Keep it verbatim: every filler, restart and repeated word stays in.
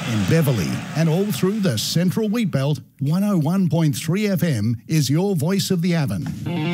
In Beverley and all through the Central Wheatbelt, one oh one point three F M is your voice of the Avon.